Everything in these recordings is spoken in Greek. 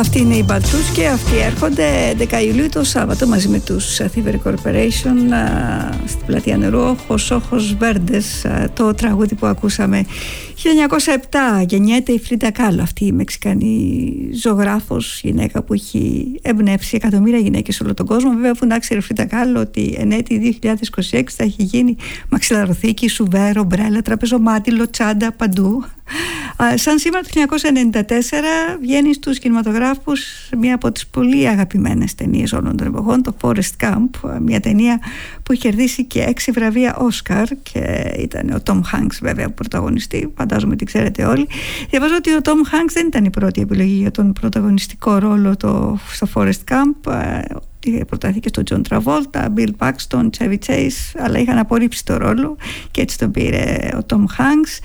Αυτή είναι η Μπατούς και αυτοί έρχονται 11 Ιουλίου το Σάββατο μαζί με τους Thievery Corporation στην Πλατεία Νερού. Ojos Verdes, το τραγούδι που ακούσαμε. 1907 γεννιέται η Φρίντα Κάλο, αυτή η μεξικανή ζωγράφος, γυναίκα που έχει εμπνεύσει εκατομμύρια γυναίκες σε όλο τον κόσμο. Βέβαια, αφού να ξέρει η Φρίντα Κάλο ότι εν έτη 2026 θα έχει γίνει μαξιλαροθήκη, σουβέρ, ομπρέλα, τραπεζομάντιλο, τσάντα, παντού. Σαν σήμερα το 1994 βγαίνει στους κινηματογράφους μία από τις πολύ αγαπημένες ταινίες όλων των εποχών, το Forrest Gump, μια ταινία που έχει κερδίσει και 6 βραβεία Όσκαρ και ήταν ο Tom Hanks βέβαια που πρωταγωνιστεί, φαντάζομαι τι ξέρετε όλοι. Διαβάζω ότι ο Tom Hanks δεν ήταν η πρώτη επιλογή για τον πρωταγωνιστικό ρόλο στο Forrest Gump. Είχε προταθεί και στον Τζον Τραβόλτα, Bill Paxton, Chevy Chase, αλλά είχαν απορρίψει το ρόλο και έτσι τον πήρε ο Tom Hanks.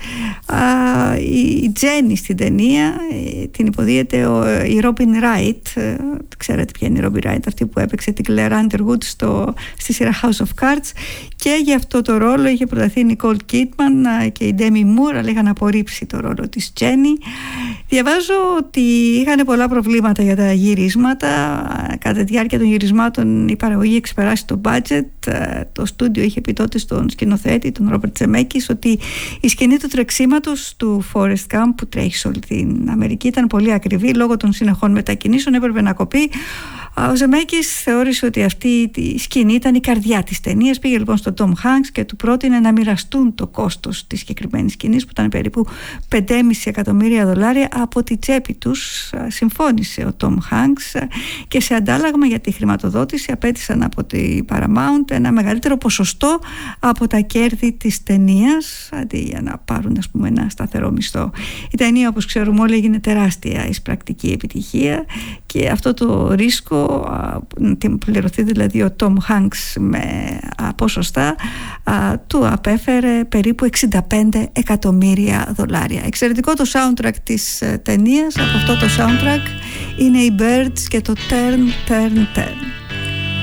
Η Jenny στην ταινία την υποδίεται η Robin Wright. Ξέρετε ποια είναι η Robin Wright, αυτή που έπαιξε την Claire Underwood στη σειρά House of Cards, και για αυτό το ρόλο είχε προταθεί η Nicole Kidman και η Demi Moore, αλλά είχαν απορρίψει το ρόλο της Jenny. Διαβάζω ότι είχαν πολλά προβλήματα για τα γυρίσματα. Κατά τη διάρκεια των γυρισμάτων η παραγωγή εξεπεράσει το budget. Το στούντιο είχε πει τότε στον σκηνοθέτη, τον Ρόμπερτ Ζεμέκης, ότι η σκηνή του τρεξίματος του Forrest Gump που τρέχει σε όλη την Αμερική ήταν πολύ ακριβή λόγω των συνεχών μετακινήσεων, έπρεπε να κοπεί. Ο Ζεμέκης θεώρησε ότι αυτή η σκηνή ήταν η καρδιά της ταινίας. Πήγε λοιπόν στον Tom Hanks και του πρότεινε να μοιραστούν το κόστος της συγκεκριμένης σκηνής, που ήταν περίπου $5,5 εκατομμύρια. Από τη τσέπη τους συμφώνησε ο Tom Hanks και σε αντάλλαγμα για τη χρηματοδότηση απέτησαν από τη Paramount ένα μεγαλύτερο ποσοστό από τα κέρδη της ταινίας, αντί για να πάρουν ένα σταθερό μισθό. Η ταινία, όπως ξέρουμε όλοι, έγινε τεράστια εισπρακτική επιτυχία και αυτό το ρίσκο, να πληρωθεί δηλαδή ο Tom Hanks με ποσοστά, του απέφερε περίπου $65 εκατομμύρια. Εξαιρετικό το soundtrack της ταινίας. Από αυτό το soundtrack είναι οι Birds και το Turn, Turn, Turn.